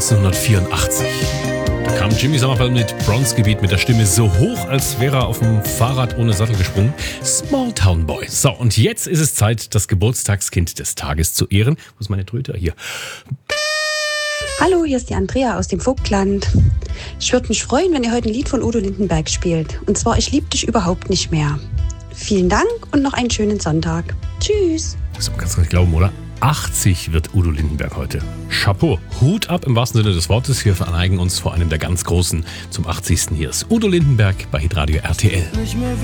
1984. Da kam Jimmy Sommerfeld mit Bronzegebiet mit der Stimme so hoch, als wäre er auf dem Fahrrad ohne Sattel gesprungen. Small Town Boy. So, und jetzt ist es Zeit, das Geburtstagskind des Tages zu ehren. Wo ist meine Tröte? Hier. Hallo, hier ist die Andrea aus dem Vogtland. Ich würde mich freuen, wenn ihr heute ein Lied von Udo Lindenberg spielt. Und zwar Ich lieb dich überhaupt nicht mehr. Vielen Dank und noch einen schönen Sonntag. Tschüss. Das kannst du nicht glauben, oder? 80 wird Udo Lindenberg heute. Chapeau, Hut ab im wahrsten Sinne des Wortes. Wir verneigen uns vor einem der ganz Großen zum 80. Hier ist Udo Lindenberg bei Hitradio RTL.